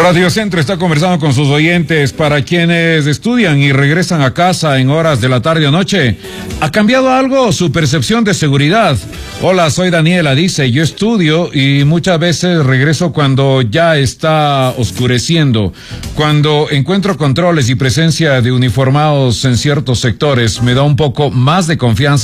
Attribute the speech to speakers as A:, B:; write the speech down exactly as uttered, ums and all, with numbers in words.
A: Radio Centro está conversando con sus oyentes. Para quienes estudian y regresan a casa en horas de la tarde o noche, ¿ha cambiado algo su percepción de seguridad? Hola, soy Daniela, dice, yo estudio y muchas veces regreso cuando ya está oscureciendo. Cuando encuentro controles y presencia de uniformados en ciertos sectores, me da un poco más de confianza